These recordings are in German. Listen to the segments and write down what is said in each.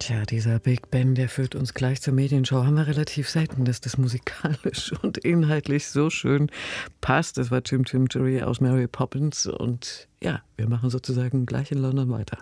Tja, dieser Big Ben, der führt uns gleich zur Medienshow. Haben wir relativ selten, dass das musikalisch und inhaltlich so schön passt. Das war Chim Chim Cherry aus Mary Poppins. Und ja, wir machen sozusagen gleich in London weiter.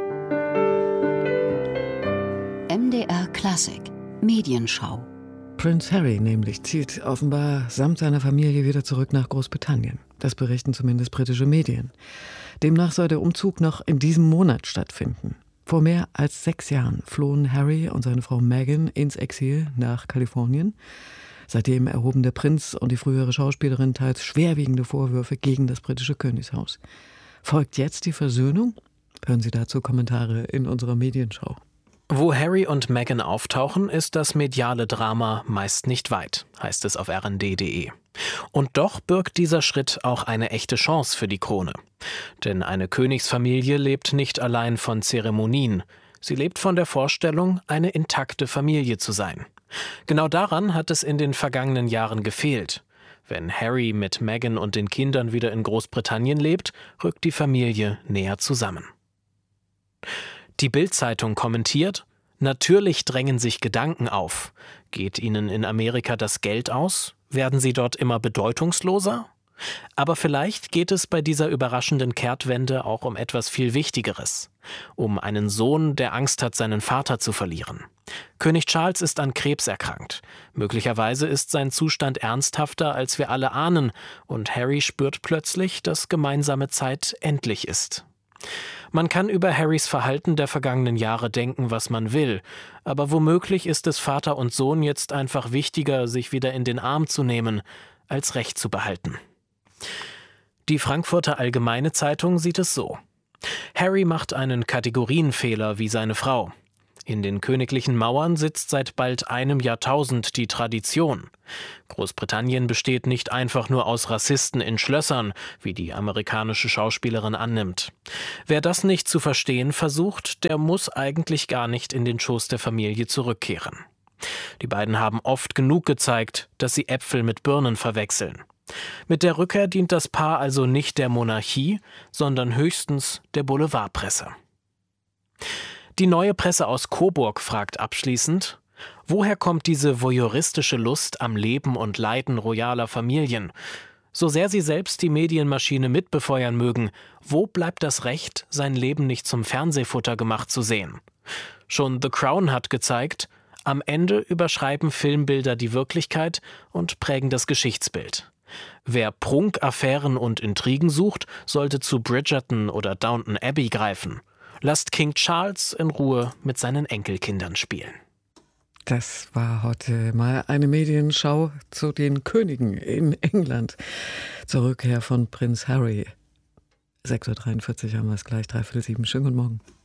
MDR Klassik Medienschau. Prince Harry nämlich zieht offenbar samt seiner Familie wieder zurück nach Großbritannien. Das berichten zumindest britische Medien. Demnach soll der Umzug noch in diesem Monat stattfinden. Vor mehr als 6 Jahren flohen Harry und seine Frau Meghan ins Exil nach Kalifornien. Seitdem erhoben der Prinz und die frühere Schauspielerin teils schwerwiegende Vorwürfe gegen das britische Königshaus. Folgt jetzt die Versöhnung? Hören Sie dazu Kommentare in unserer Medienschau. Wo Harry und Meghan auftauchen, ist das mediale Drama meist nicht weit, heißt es auf rnd.de. Und doch birgt dieser Schritt auch eine echte Chance für die Krone. Denn eine Königsfamilie lebt nicht allein von Zeremonien. Sie lebt von der Vorstellung, eine intakte Familie zu sein. Genau daran hat es in den vergangenen Jahren gefehlt. Wenn Harry mit Meghan und den Kindern wieder in Großbritannien lebt, rückt die Familie näher zusammen. Die Bild-Zeitung kommentiert: Natürlich drängen sich Gedanken auf. Geht ihnen in Amerika das Geld aus? Werden sie dort immer bedeutungsloser? Aber vielleicht geht es bei dieser überraschenden Kehrtwende auch um etwas viel Wichtigeres. Um einen Sohn, der Angst hat, seinen Vater zu verlieren. König Charles ist an Krebs erkrankt. Möglicherweise ist sein Zustand ernsthafter, als wir alle ahnen. Und Harry spürt plötzlich, dass gemeinsame Zeit endlich ist. Man kann über Harrys Verhalten der vergangenen Jahre denken, was man will, aber womöglich ist es Vater und Sohn jetzt einfach wichtiger, sich wieder in den Arm zu nehmen, als Recht zu behalten. Die Frankfurter Allgemeine Zeitung sieht es so: Harry macht einen Kategorienfehler wie seine Frau. In den königlichen Mauern sitzt seit bald einem Jahrtausend die Tradition. Großbritannien besteht nicht einfach nur aus Rassisten in Schlössern, wie die amerikanische Schauspielerin annimmt. Wer das nicht zu verstehen versucht, der muss eigentlich gar nicht in den Schoß der Familie zurückkehren. Die beiden haben oft genug gezeigt, dass sie Äpfel mit Birnen verwechseln. Mit der Rückkehr dient das Paar also nicht der Monarchie, sondern höchstens der Boulevardpresse. Die Neue Presse aus Coburg fragt abschließend: Woher kommt diese voyeuristische Lust am Leben und Leiden royaler Familien? So sehr sie selbst die Medienmaschine mitbefeuern mögen, wo bleibt das Recht, sein Leben nicht zum Fernsehfutter gemacht zu sehen? Schon The Crown hat gezeigt, am Ende überschreiben Filmbilder die Wirklichkeit und prägen das Geschichtsbild. Wer Prunk, Affären und Intrigen sucht, sollte zu Bridgerton oder Downton Abbey greifen. Lasst King Charles in Ruhe mit seinen Enkelkindern spielen. Das war heute mal eine Medienschau zu den Königen in England. Zur Rückkehr von Prinz Harry. 6.43 Uhr haben wir es gleich, 6:45. Schönen guten Morgen.